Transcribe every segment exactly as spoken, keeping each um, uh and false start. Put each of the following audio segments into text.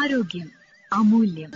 ആരോഗ്യം അമൂല്യം.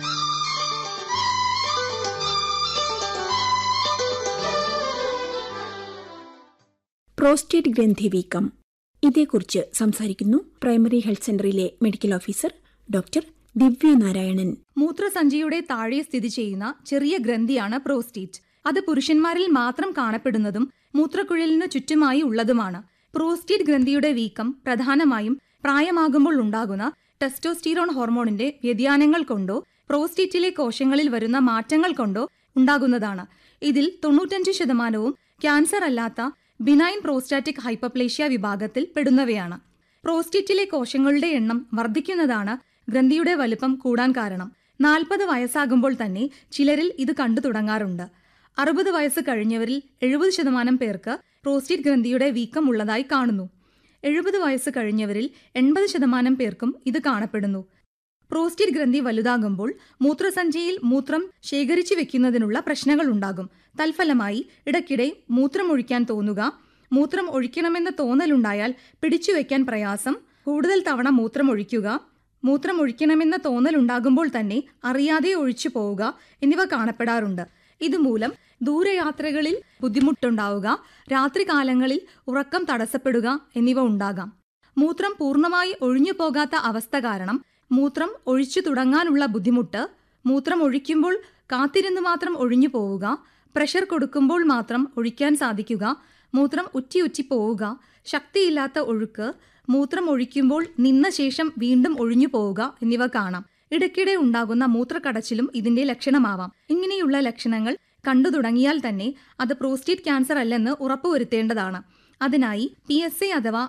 പ്രോസ്റ്റേറ്റ് ഗ്രന്ഥി വീക്കം, ഇതേക്കുറിച്ച് സംസാരിക്കുന്നു പ്രൈമറി ഹെൽത്ത് സെന്ററിലെ മെഡിക്കൽ ഓഫീസർ ഡോക്ടർ ദിവ്യ നാരായണൻ. മൂത്രസഞ്ചിയുടെ താഴെ സ്ഥിതി ചെയ്യുന്ന ചെറിയ ഗ്രന്ഥിയാണ് പ്രോസ്റ്റേറ്റ്. അത് പുരുഷന്മാരിൽ മാത്രം കാണപ്പെടുന്നതും മൂത്രക്കുഴലിനു ചുറ്റുമായി ഉള്ളതുമാണ്. പ്രോസ്റ്റേറ്റ് ഗ്രന്ഥിയുടെ വീക്കം പ്രധാനമായും പ്രായമാകുമ്പോൾ ഉണ്ടാകുന്ന ടെസ്റ്റോസ്റ്റിറോൺ ഹോർമോണിന്റെ വ്യതിയാനങ്ങൾ കൊണ്ടോ പ്രോസ്റ്റേറ്റിലെ കോശങ്ങളിൽ വരുന്ന മാറ്റങ്ങൾ കൊണ്ടോ ഉണ്ടാകുന്നതാണ്. ഇതിൽ തൊണ്ണൂറ്റഞ്ച് ശതമാനവും ക്യാൻസർ അല്ലാത്ത ബിനൈൻ പ്രോസ്റ്റാറ്റിക് ഹൈപ്പർപ്ലേഷ്യ വിഭാഗത്തിൽ പെടുന്നവയാണ്. പ്രോസ്റ്റേറ്റിലെ കോശങ്ങളുടെ എണ്ണം വർദ്ധിക്കുന്നതാണ് ഗ്രന്ഥിയുടെ വലുപ്പം കൂടാൻ കാരണം. നാൽപ്പത് വയസ്സാകുമ്പോൾ തന്നെ ചിലരിൽ ഇത് കണ്ടു തുടങ്ങാറുണ്ട്. അറുപത് വയസ്സ് കഴിഞ്ഞവരിൽ എഴുപത് ശതമാനം പേർക്ക് പ്രോസ്റ്റേറ്റ് ഗ്രന്ഥിയുടെ വീക്കം ഉള്ളതായി കാണുന്നു. എഴുപത് വയസ്സ് കഴിഞ്ഞവരിൽ എൺപത് ശതമാനം പേർക്കും ഇത് കാണപ്പെടുന്നു. പ്രോസ്റ്റേറ്റ് ഗ്രന്ഥി വലുതാകുമ്പോൾ മൂത്രസഞ്ചിയിൽ മൂത്രം ശേഖരിച്ചു വെക്കുന്നതിനുള്ള പ്രശ്നങ്ങൾ ഉണ്ടാകും. തൽഫലമായി ഇടയ്ക്കിടെ മൂത്രം ഒഴിക്കാൻ തോന്നുക, മൂത്രം ഒഴിക്കണമെന്ന തോന്നലുണ്ടായാൽ പിടിച്ചുവെക്കാൻ പ്രയാസം, കൂടുതൽ തവണ മൂത്രം ഒഴിക്കുക, മൂത്രം ഒഴിക്കണമെന്ന തോന്നലുണ്ടാകുമ്പോൾ തന്നെ അറിയാതെ ഒഴിച്ചു പോവുക എന്നിവ കാണപ്പെടാറുണ്ട്. ഇതുമൂലം ദൂരയാത്രകളിൽ ബുദ്ധിമുട്ടുണ്ടാവുക, രാത്രികാലങ്ങളിൽ ഉറക്കം തടസ്സപ്പെടുക എന്നിവ ഉണ്ടാകാം. മൂത്രം പൂർണ്ണമായി ഒഴിഞ്ഞു പോകാത്ത അവസ്ഥ കാരണം മൂത്രം ഒഴിച്ചു തുടങ്ങാനുള്ള ബുദ്ധിമുട്ട്, മൂത്രം ഒഴിക്കുമ്പോൾ കാത്തിരുന്ന് മാത്രം ഒഴിഞ്ഞു പോവുക, പ്രഷർ കൊടുക്കുമ്പോൾ മാത്രം ഒഴിക്കാൻ സാധിക്കുക, മൂത്രം ഉറ്റി ഉറ്റി പോവുക, ശക്തിയില്ലാത്ത ഒഴുക്ക്, മൂത്രം ഒഴിക്കുമ്പോൾ നിന്ന ശേഷം വീണ്ടും ഒഴിഞ്ഞു പോവുക എന്നിവ കാണാം. ഇടയ്ക്കിടെ ഉണ്ടാകുന്ന മൂത്രക്കടച്ചിലും ഇതിന്റെ ലക്ഷണമാവാം. ഇങ്ങനെയുള്ള ലക്ഷണങ്ങൾ കണ്ടു തുടങ്ങിയാൽ തന്നെ അത് പ്രോസ്റ്റേറ്റ് ക്യാൻസർ അല്ലെന്ന് ഉറപ്പുവരുത്തേണ്ടതാണ്. അതിനായി പി എസ് എ അഥവാ